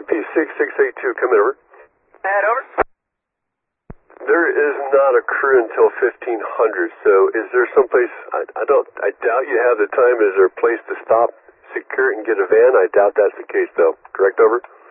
BP6682, come in, over. Head over. There is not a crew until 1500, so is there someplace, I doubt you have the time, is there a place to stop, secure it, and get a van? I doubt that's the case, though. Correct, over?